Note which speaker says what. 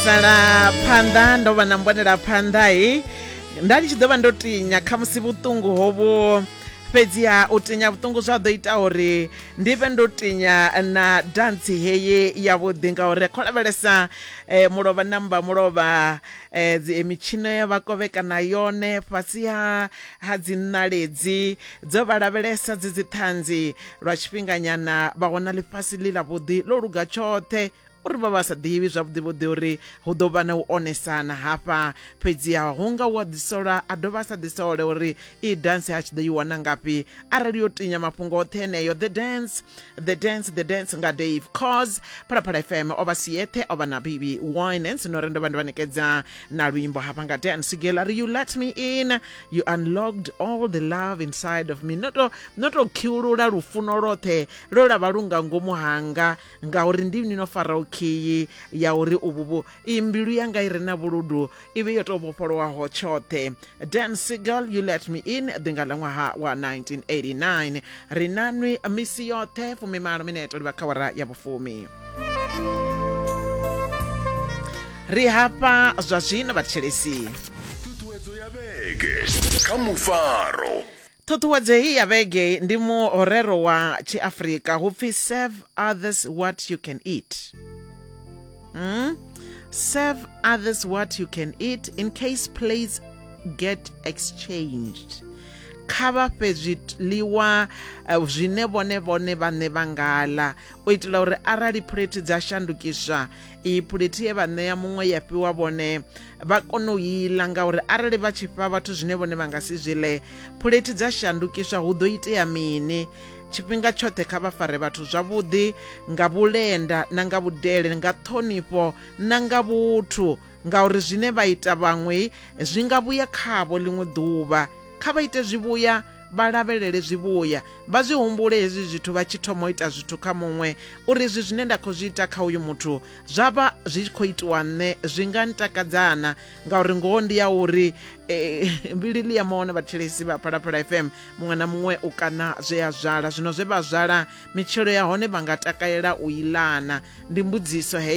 Speaker 1: sala phanḓa ndo vha na mbonela phanḓa nda ndi tshi ḓo vha ndo tinya kha musi vhuṱungu hovho fhedziha u tinya vhuṱungu zwa ḓo ita uri ndi vhe ndo tinya na dance heyi yavhuḓi ngauri kho lavhelesa mulovha namba mulovha mitshino ya vhakovhekana yone fhasi ha dzi ṋaledzi dzo vha lavhelesa dzi ṱhanzi lwa tshifhinganyana vha wana ḽifhasi ḽi ḽavhuḓi ḽo luga tshoṱhe uri vha vha sa ḓivhi zwavhuḓi uri hu ḓo vha na u onesana hafha fhedziha hu nga u a ḓisola a dovha a sa ḓisole uri i dance ha tshi ḓo i wana ngafhi arali yo tinya mafhungo oṱhe heneyo the dance nga Dave Cause Phalaphala FM o vha siyeṱhe o vha na Baby Winans no ri ndo vha ndi vha ṋekedza na luimbo hafha nga dance girl you let me in you unlocked all the love inside of me no to khiulula lufuno lwoṱhe lo lavha lu nga ngomu hanga ngauri ndi ni no fara khiyi ya uri ububu imbilu yanga ire na vhuludu ibe yo to vhofholowaho tshoṱhe dance girl you let me in ḓinga ḽa ṅwaha wa 1989 ri nanwi misi yoṱhe 18 minete ri vha kha wara ya vhufumi ri hafha zwa zwino vhathetshelesi
Speaker 2: Tutuwedzo ya vhege kha Mufaro.
Speaker 1: ṱhuṱhuwedzo hii ya vhege ndi muhorero wa Tshiafrika hupfi serve others what you can eat. Serve others what you can eat in case plates get exchanged. Kha vha fhe zwiḽiwa zwine vhone vhaṋe vha nga ḽa u itela uri arali phuleti dza shandukiswa iyi phuleti ye vha ṋea muṅwe ya fhiwa vhone vha kone u iḽa ngauri arali vha tshi fha vhathu zwine vhone vha nga si zwi ḽe phuleti dza shandukiswa hu ḓo itea mini tshifhinga tshoṱhe kha vha fare vhathu zwavhuḓi nga vhulenda na nga vhudele nga ṱhonifho na nga vhuthu ngauri zwine vha ita vhaṅwe zwi nga vhuya khavho ḽiṅwe ḓuvha kha vha ite zwivhuya vha lavhelele zwivhuya vha zwi humbule hezwi zwithu vha tshi thoma u ita zwithu kha muṅwe uri izwi zwine nda khou zwi ita kha uyu muthu zwa vha zwi khou itiwa nṋe zwi nga ntakadzana ngauri ngoho ndi ya uri mbilili ya mone vhathetshelesi vha Phalaphala FM muṅwe na muṅwe u kana zwe a zwala zwino zwe vha zwala mitshelo ya hone vha nga takalela u iḽana ndi mbudziso heyo